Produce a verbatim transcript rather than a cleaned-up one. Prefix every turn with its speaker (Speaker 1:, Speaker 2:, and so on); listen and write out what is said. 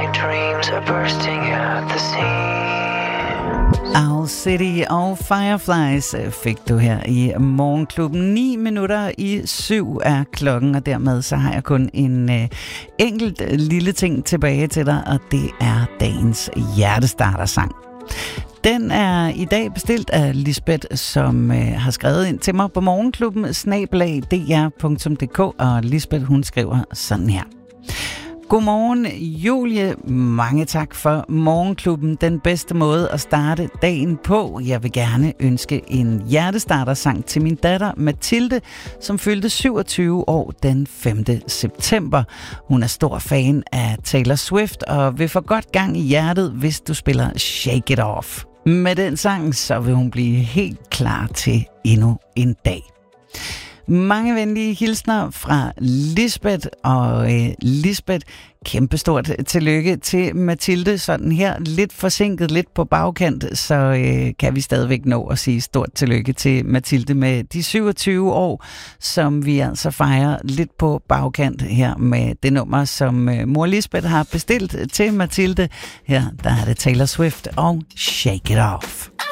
Speaker 1: my dreams are bursting at the seams.
Speaker 2: Owl City og Fireflies fik du her i Morgenklubben. ni minutter i syv er klokken, og dermed så har jeg kun en øh, enkelt lille ting tilbage til dig, og det er dagens hjertestartersang. Den er i dag bestilt af Lisbeth, som øh, har skrevet ind til mig på morgenklubben snabel-a d r punktum d k, og Lisbeth, hun skriver sådan her. Godmorgen, Julie. Mange tak for Morgenklubben. Den bedste måde at starte dagen på. Jeg vil gerne ønske en hjertestartersang til min datter Mathilde, som fyldte syvogtyve år den femte september. Hun er stor fan af Taylor Swift og vil få godt gang i hjertet, hvis du spiller Shake It Off. Med den sang, så vil hun blive helt klar til endnu en dag. Mange venlige hilsner fra Lisbeth, og øh, Lisbeth, kæmpestort tillykke til Mathilde, sådan her lidt forsinket, lidt på bagkant, så øh, kan vi stadigvæk nå at sige stort tillykke til Mathilde med de syvogtyve år, som vi altså fejrer lidt på bagkant her med det nummer, som øh, mor Lisbeth har bestilt til Mathilde. Her der er det Taylor Swift og Shake It Off.